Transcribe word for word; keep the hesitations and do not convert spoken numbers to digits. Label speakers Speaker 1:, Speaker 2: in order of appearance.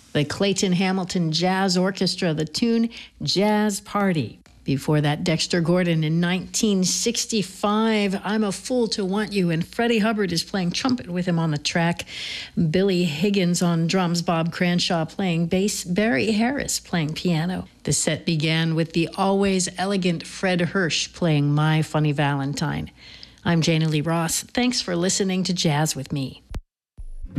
Speaker 1: The Clayton Hamilton Jazz Orchestra, the tune Jazz Party. Before that, Dexter Gordon in nineteen sixty-five, I'm a Fool to Want You, and Freddie Hubbard is playing trumpet with him on the track. Billy Higgins on drums, Bob Cranshaw playing bass, Barry Harris playing piano. The set began with the always elegant Fred Hirsch playing My Funny Valentine. I'm Jana Lee Ross. Thanks for listening to Jazz with Me.